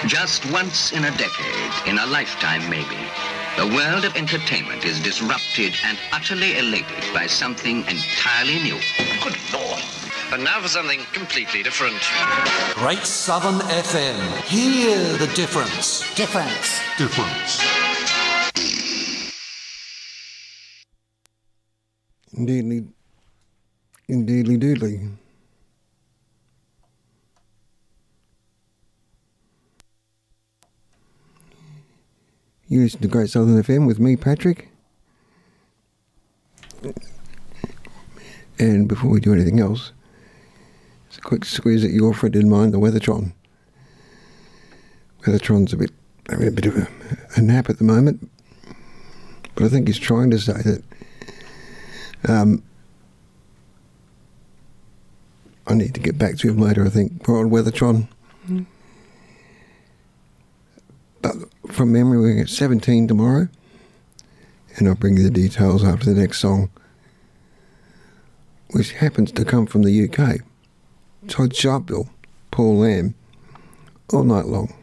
Just once in a decade, in a lifetime maybe, the world of entertainment is disrupted and utterly elated by something entirely new. Good Lord. And now for something completely different. Great Southern FM. Hear the difference. Difference. Difference. Indeedly. Indeedly doodly. You listen to Great Southern FM with me, Patrick. And before we do anything else, it's a quick squeeze at your friend in mind, the Weathertron. Weathertron's having a bit of a nap at the moment, but I think he's trying to say that I need to get back to him later, I think, poor old Weathertron. But from memory, we're going to get 17 tomorrow, and I'll bring you the details after the next song, which happens to come from the UK. Todd Sharpville, Paul Lamb, all night long.